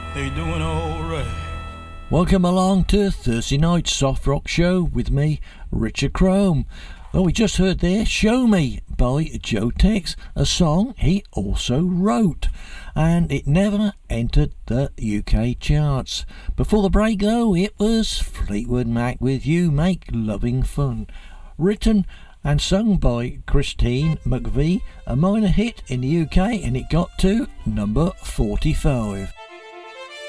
They doing alright. Welcome along to Thursday Night Soft Rock Show with me, Richard Crome. Well, we just heard there Show Me by Joe Tex, a song he also wrote, and it never entered the UK charts. Before the break though, it was Fleetwood Mac with You Make Loving Fun, written and sung by Christine McVie, a minor hit in the UK, and it got to number 45.